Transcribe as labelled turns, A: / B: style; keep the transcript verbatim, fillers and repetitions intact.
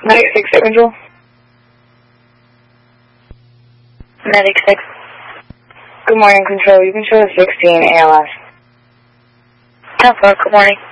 A: Medic six, Control.
B: Medic six.
A: Good morning, Control. You can show us sixteen A L S.
B: ten four, good morning.